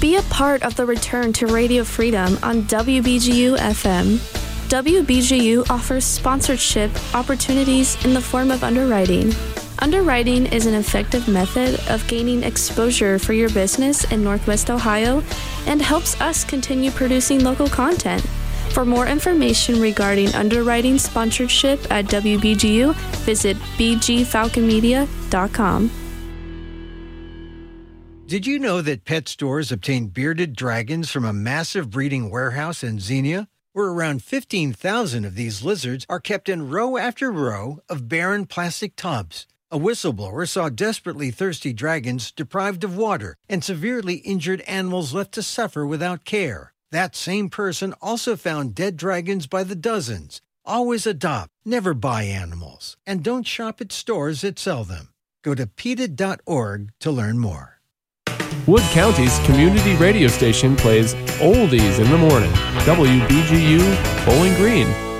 Be a part of the return to Radio Freedom on WBGU FM. WBGU offers sponsorship opportunities in the form of underwriting. Underwriting is an effective method of gaining exposure for your business in Northwest Ohio and helps us continue producing local content. For more information regarding underwriting sponsorship at WBGU, visit bgfalconmedia.com. Did you know that pet stores obtain bearded dragons from a massive breeding warehouse in Xenia, where around 15,000 of these lizards are kept in row after row of barren plastic tubs? A whistleblower saw desperately thirsty dragons deprived of water and severely injured animals left to suffer without care. That same person also found dead dragons by the dozens. Always adopt, never buy animals, and don't shop at stores that sell them. Go to PETA.org to learn more. Wood County's community radio station plays Oldies in the Morning. WBGU Bowling Green.